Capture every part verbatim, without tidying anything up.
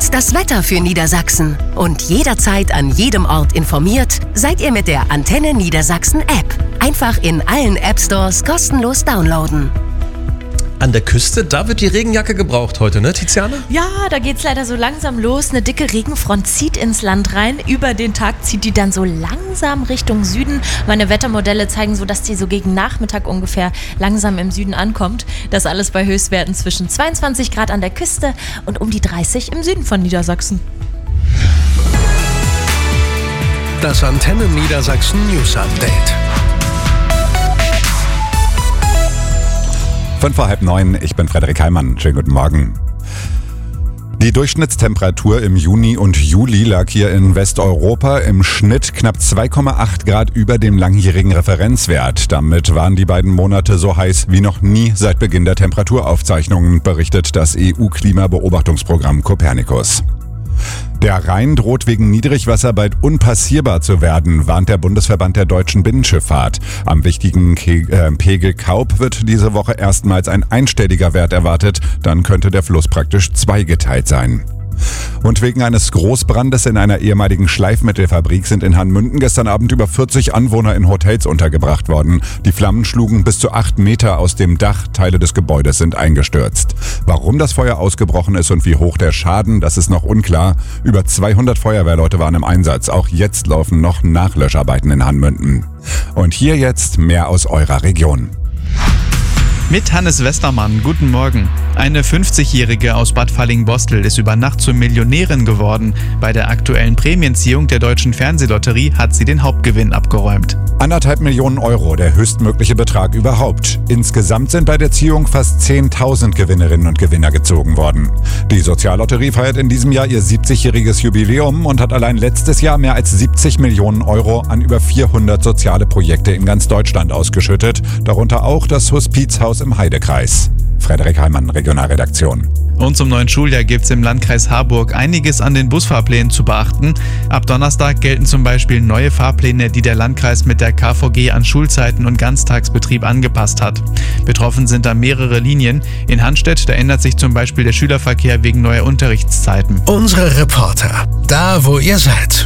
jetzt das Wetter für Niedersachsen. Und jederzeit an jedem Ort informiert seid ihr mit der Antenne Niedersachsen App. Einfach in allen App Stores kostenlos downloaden. An der Küste, da wird die Regenjacke gebraucht heute, ne, Tiziane? Ja, da geht's leider so langsam los. Eine dicke Regenfront zieht ins Land rein. Über den Tag zieht die dann so langsam Richtung Süden. Meine Wettermodelle zeigen so, dass die so gegen Nachmittag ungefähr langsam im Süden ankommt. Das alles bei Höchstwerten zwischen zweiundzwanzig Grad an der Küste und um die dreißig im Süden von Niedersachsen. Das Antenne Niedersachsen News Update. Fünf vor halb neun, ich bin Frederik Heimann. Schönen guten Morgen. Die Durchschnittstemperatur im Juni und Juli lag hier in Westeuropa im Schnitt knapp zwei Komma acht Grad über dem langjährigen Referenzwert. Damit waren die beiden Monate so heiß wie noch nie seit Beginn der Temperaturaufzeichnungen, berichtet das E U-Klimabeobachtungsprogramm Copernicus. Der Rhein droht wegen Niedrigwasser bald unpassierbar zu werden, warnt der Bundesverband der deutschen Binnenschifffahrt. Am wichtigen Ke- äh, Pegel Kaub wird diese Woche erstmals ein einstelliger Wert erwartet, dann könnte der Fluss praktisch zweigeteilt sein. Und wegen eines Großbrandes in einer ehemaligen Schleifmittelfabrik sind in Hanmünden gestern Abend über vierzig Anwohner in Hotels untergebracht worden. Die Flammen schlugen bis zu acht Meter aus dem Dach, Teile des Gebäudes sind eingestürzt. Warum das Feuer ausgebrochen ist und wie hoch der Schaden, das ist noch unklar. Über zweihundert Feuerwehrleute waren im Einsatz. Auch jetzt laufen noch Nachlöscharbeiten in Hanmünden. Und hier jetzt mehr aus eurer Region. Mit Hannes Westermann, guten Morgen. Eine fünfzigjährige aus Bad Falling-Bostel ist über Nacht zur Millionärin geworden. Bei der aktuellen Prämienziehung der Deutschen Fernsehlotterie hat sie den Hauptgewinn abgeräumt. Anderthalb Millionen Euro, der höchstmögliche Betrag überhaupt. Insgesamt sind bei der Ziehung fast zehntausend Gewinnerinnen und Gewinner gezogen worden. Die Soziallotterie feiert in diesem Jahr ihr siebzigjähriges Jubiläum und hat allein letztes Jahr mehr als siebzig Millionen Euro an über vierhundert soziale Projekte in ganz Deutschland ausgeschüttet, darunter auch das Hospizhaus im Heidekreis. Frederik Heimann, Regionalredaktion. Und zum neuen Schuljahr gibt es im Landkreis Harburg einiges an den Busfahrplänen zu beachten. Ab Donnerstag gelten zum Beispiel neue Fahrpläne, die der Landkreis mit der K V G an Schulzeiten und Ganztagsbetrieb angepasst hat. Betroffen sind da mehrere Linien. In Hanstedt, da ändert sich zum Beispiel der Schülerverkehr wegen neuer Unterrichtszeiten. Unsere Reporter, da wo ihr seid.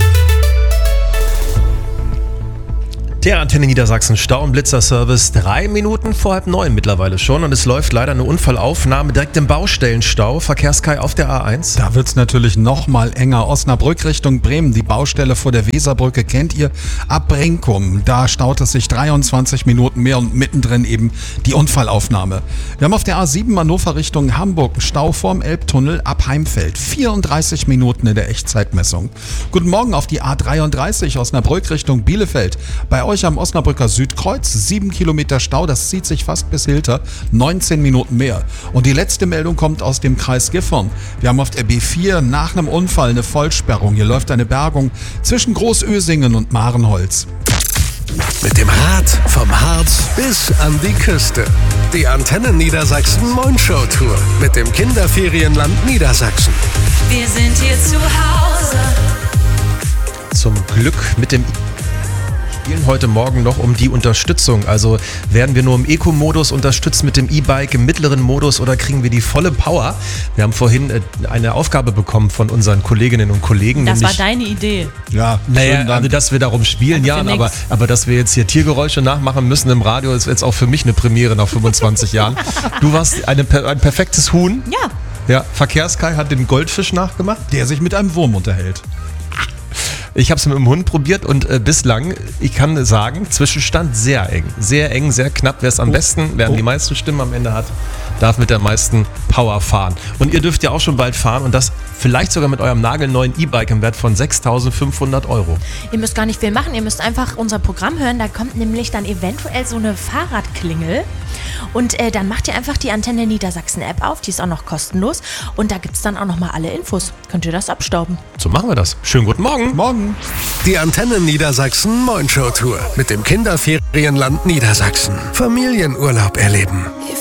Der Antenne Niedersachsen Stau- und Blitzer-Service, drei Minuten vor halb neun mittlerweile schon und es läuft leider eine Unfallaufnahme direkt im Baustellenstau. Verkehrskai auf der A eins. Da wird es natürlich noch mal enger. Osnabrück Richtung Bremen, die Baustelle vor der Weserbrücke kennt ihr. Ab Brinkum, da staut es sich dreiundzwanzig Minuten mehr und mittendrin eben die Unfallaufnahme. Wir haben auf der A sieben Hannover Richtung Hamburg einen Stau vorm Elbtunnel ab Heimfeld. vierunddreißig Minuten in der Echtzeitmessung. Guten Morgen auf die A dreiunddreißig Osnabrück Richtung Bielefeld. Bei euch am Osnabrücker Südkreuz, sieben Kilometer Stau, das zieht sich fast bis Hilter, neunzehn Minuten mehr. Und die letzte Meldung kommt aus dem Kreis Gifhorn. Wir haben auf der B vier nach einem Unfall eine Vollsperrung. Hier läuft eine Bergung zwischen Großösingen und Marenholz. Mit dem Rad vom Harz bis an die Küste. Die Antenne Niedersachsen Moin-Show Tour mit dem Kinderferienland Niedersachsen. Wir sind hier zu Hause. Zum Glück mit dem spielen heute Morgen noch um die Unterstützung. Also werden wir nur im Eco-Modus unterstützt mit dem E-Bike, im mittleren Modus oder kriegen wir die volle Power? Wir haben vorhin eine Aufgabe bekommen von unseren Kolleginnen und Kollegen. Das war nämlich, deine Idee. Ja, naja, also dass wir darum spielen, ja, aber, aber dass wir jetzt hier Tiergeräusche nachmachen müssen im Radio, ist jetzt auch für mich eine Premiere nach fünfundzwanzig Jahren. Du warst eine, ein perfektes Huhn. Ja. Ja, Verkehrskai hat den Goldfisch nachgemacht. Der sich mit einem Wurm unterhält. Ich habe es mit dem Hund probiert und äh, bislang, ich kann sagen, Zwischenstand sehr eng. Sehr eng, sehr knapp. Wer es am oh. besten, wer oh. die meisten Stimmen am Ende hat, darf mit der meisten Power fahren. Und ihr dürft ja auch schon bald fahren und das vielleicht sogar mit eurem nagelneuen E-Bike im Wert von sechstausendfünfhundert Euro. Ihr müsst gar nicht viel machen, ihr müsst einfach unser Programm hören. Da kommt nämlich dann eventuell so eine Fahrradklingel. Und äh, dann macht ihr einfach die Antenne Niedersachsen App auf, die ist auch noch kostenlos. Und da gibt es dann auch nochmal alle Infos. Könnt ihr das abstauben. So machen wir das. Schönen guten Morgen. Morgen. Die Antenne Niedersachsen Moin-Show Tour mit dem Kinderferienland Niedersachsen. Familienurlaub erleben.